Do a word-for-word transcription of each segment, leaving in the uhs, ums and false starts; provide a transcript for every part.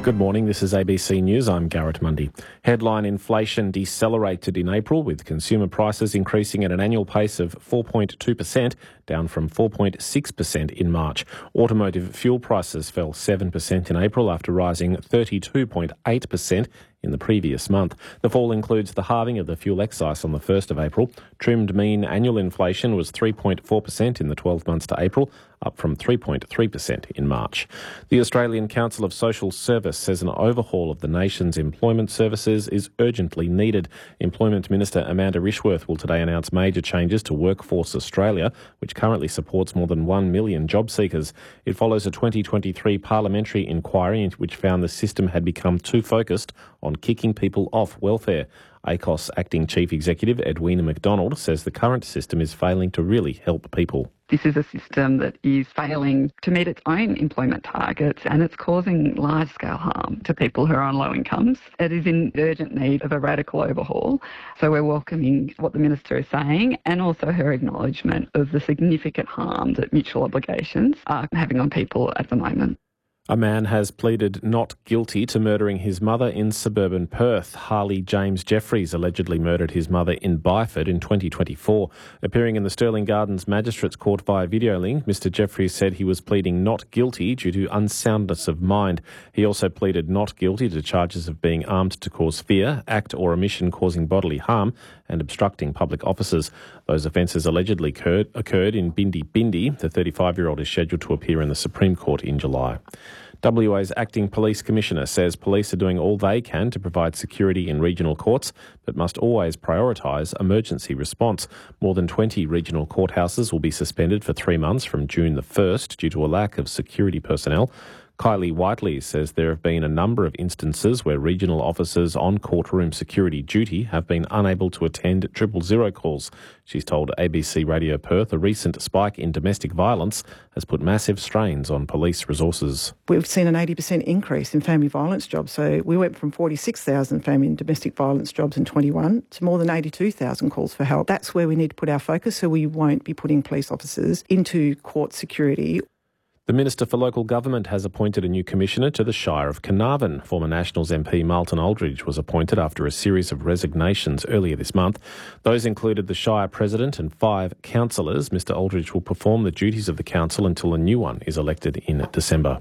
Good morning, this is A B C News. I'm Garrett Mundy. Headline inflation decelerated in April, with consumer prices increasing at an annual pace of four point two percent, down from four point six percent in March. Automotive fuel prices fell seven percent in April after rising thirty-two point eight percent in the previous month. The fall includes the halving of the fuel excise on the first of April. Trimmed mean annual inflation was three point four percent in the twelve months to April, up from three point three percent in March. The Australian Council of Social Service says an overhaul of the nation's employment services is urgently needed. Employment Minister Amanda Rishworth will today announce major changes to Workforce Australia, which currently supports more than one million job seekers. It follows a twenty twenty-three parliamentary inquiry which found the system had become too focused on kicking people off welfare. A C O S Acting Chief Executive Edwina McDonald says the current system is failing to really help people. This is a system that is failing to meet its own employment targets, and it's causing large-scale harm to people who are on low incomes. It is in urgent need of a radical overhaul. So we're welcoming what the Minister is saying and also her acknowledgement of the significant harm that mutual obligations are having on people at the moment. A man has pleaded not guilty to murdering his mother in suburban Perth. Harley James Jeffries allegedly murdered his mother in Byford in twenty twenty-four. Appearing in the Stirling Gardens Magistrates Court via video link, Mr Jeffries said he was pleading not guilty due to unsoundness of mind. He also pleaded not guilty to charges of being armed to cause fear, act or omission causing bodily harm, and obstructing public offices. Those offences allegedly occurred, occurred in Bindi Bindi. The thirty-five-year-old is scheduled to appear in the Supreme Court in July. W A's Acting Police Commissioner says police are doing all they can to provide security in regional courts, but must always prioritise emergency response. More than twenty regional courthouses will be suspended for three months from June the first due to a lack of security personnel. Kylie Whiteley says there have been a number of instances where regional officers on courtroom security duty have been unable to attend triple zero calls. She's told A B C Radio Perth a recent spike in domestic violence has put massive strains on police resources. We've seen an eighty percent increase in family violence jobs. So we went from forty-six thousand family and domestic violence jobs in twenty-one to more than eighty-two thousand calls for help. That's where we need to put our focus, so we won't be putting police officers into court security. The Minister for Local Government has appointed a new commissioner to the Shire of Carnarvon. Former Nationals M P Martin Aldridge was appointed after a series of resignations earlier this month. Those included the Shire President and five councillors. Mister Aldridge will perform the duties of the council until a new one is elected in December.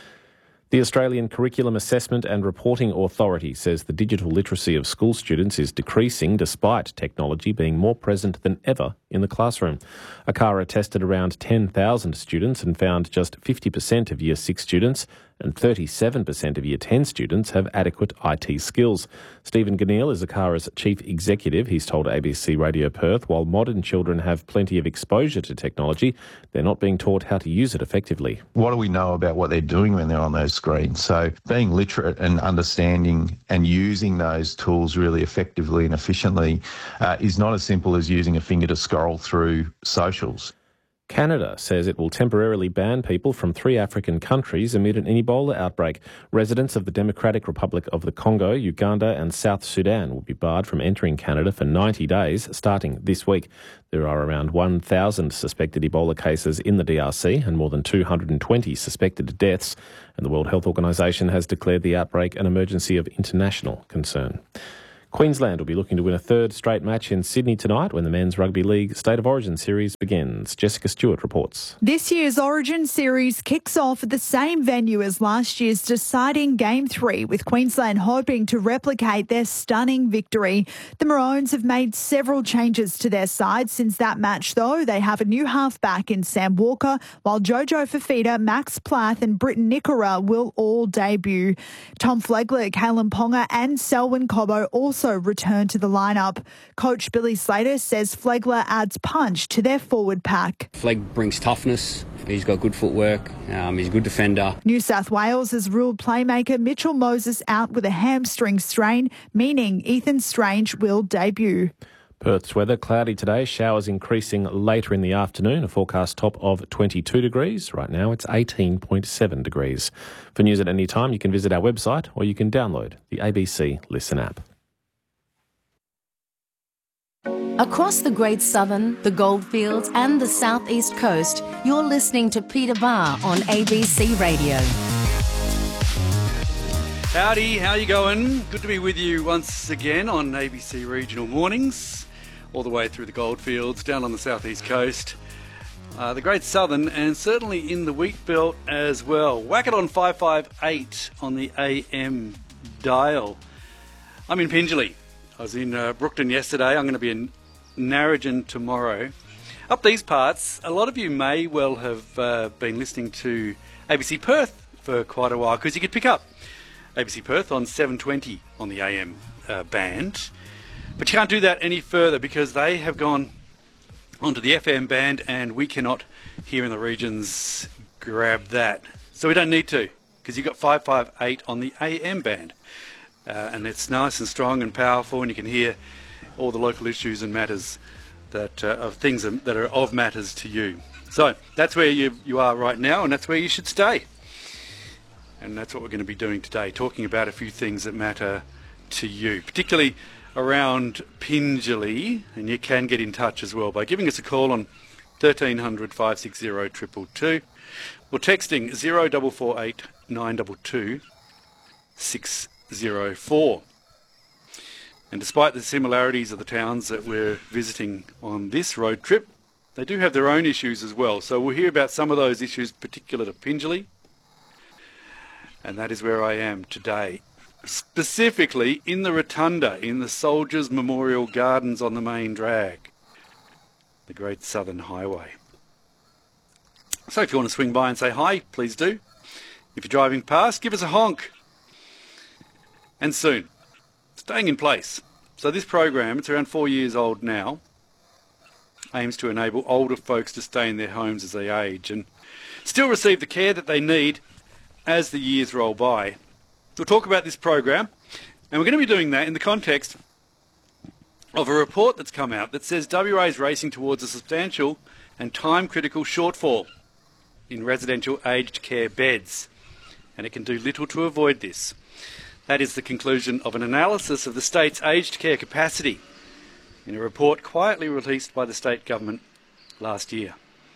The Australian Curriculum Assessment and Reporting Authority says the digital literacy of school students is decreasing despite technology being more present than ever in the classroom. A CARA tested around ten thousand students and found just fifty percent of Year six students and thirty-seven percent of Year ten students have adequate I T skills. Stephen Ganneil is ACARA's chief executive. He's told A B C Radio Perth, while modern children have plenty of exposure to technology, they're not being taught how to use it effectively. What do we know about what they're doing when they're on those screens? So being literate and understanding and using those tools really effectively and efficiently uh, is not as simple as using a finger to scroll through socials. Canada says it will temporarily ban people from three African countries amid an Ebola outbreak. Residents of the Democratic Republic of the Congo, Uganda and South Sudan will be barred from entering Canada for ninety days, starting this week. There are around one thousand suspected Ebola cases in the D R C and more than two hundred twenty suspected deaths, and the World Health Organization has declared the outbreak an emergency of international concern. Queensland will be looking to win a third straight match in Sydney tonight when the Men's Rugby League State of Origin series begins. Jessica Stewart reports. This year's Origin series kicks off at the same venue as last year's deciding Game three, with Queensland hoping to replicate their stunning victory. The Maroons have made several changes to their side since that match, though. They have a new halfback in Sam Walker, while Jojo Fafita, Max Plath and Britton Nickora will all debut. Tom Flegler, Kalen Ponga and Selwyn Cobbo also return to the lineup. Coach Billy Slater says Flegler adds punch to their forward pack. Fleg brings toughness. He's got good footwork. Um, he's a good defender. New South Wales has ruled playmaker Mitchell Moses out with a hamstring strain, meaning Ethan Strange will debut. Perth's weather, cloudy today, showers increasing later in the afternoon, a forecast top of twenty-two degrees. Right now it's eighteen point seven degrees. For news at any time, you can visit our website or you can download the A B C Listen app. Across the Great Southern, the Goldfields and the South East Coast, you're listening to Peter Barr on A B C Radio. Howdy, how you going? Good to be with you once again on A B C Regional Mornings, all the way through the goldfields, down on the southeast coast, uh, the Great Southern, and certainly in the wheat belt as well. Whack it on five five eight on the A M dial. I'm in Pingelly. I was in uh, Brookton yesterday. I'm going to be in Narrogin tomorrow. Up these parts, a lot of you may well have uh, been listening to A B C Perth for quite a while, because you could pick up A B C Perth on seven twenty on the A M uh, band. But you can't do that any further because they have gone onto the F M band and we cannot, here in the regions, grab that. So we don't need to, because you've got five five eight on the A M band. Uh, and it's nice and strong and powerful, and you can hear all the local issues and matters that uh, of things that are of matters to you. So that's where you, you are right now, and that's where you should stay. And that's what we're going to be doing today, talking about a few things that matter to you, particularly around Pingelly. And you can get in touch as well by giving us a call on thirteen hundred, five six zero, two two two or texting zero four four eight, nine two two, six zero four. And despite the similarities of the towns that we're visiting on this road trip, they do have their own issues as well. So we'll hear about some of those issues particular to Pingelly. And that is where I am today, specifically in the Rotunda, in the Soldiers Memorial Gardens on the main drag, the Great Southern Highway. So if you want to swing by and say hi, please do. If you're driving past, give us a honk. And soon, staying in place. So this program, it's around four years old now, aims to enable older folks to stay in their homes as they age and still receive the care that they need as the years roll by. We'll talk about this program, and we're going to be doing that in the context of a report that's come out that says W A is racing towards a substantial and time-critical shortfall in residential aged care beds, and it can do little to avoid this. That is the conclusion of an analysis of the state's aged care capacity in a report quietly released by the state government last year.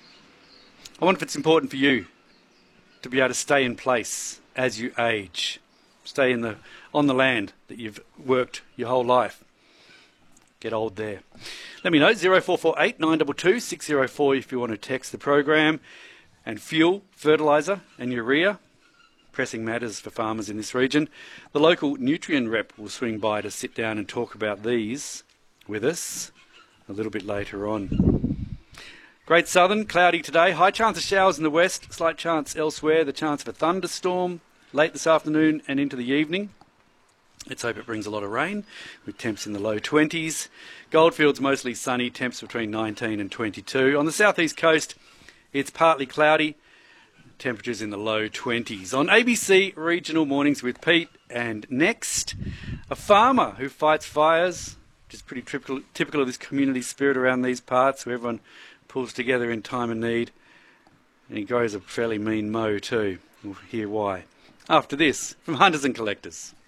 I wonder if it's important for you to be able to stay in place as you age, stay in the on the land that you've worked your whole life. Get old there. Let me know, zero four four eight, nine two two, six zero four if you want to text the program. And fuel, fertiliser and urea, pressing matters for farmers in this region. The local nutrient rep will swing by to sit down and talk about these with us a little bit later on. Great Southern, cloudy today. High chance of showers in the west, slight chance elsewhere. The chance of a thunderstorm late this afternoon and into the evening. Let's hope it brings a lot of rain, with temps in the low twenties. Goldfields mostly sunny, temps between nineteen and twenty-two. On the southeast coast, it's partly cloudy, temperatures in the low twenties. On A B C Regional Mornings with Pete, and next, a farmer who fights fires, which is pretty typical, typical of this community spirit around these parts, where everyone pulls together in time of need, and he grows a fairly mean mow too. We'll hear why after this from Hunters and Collectors.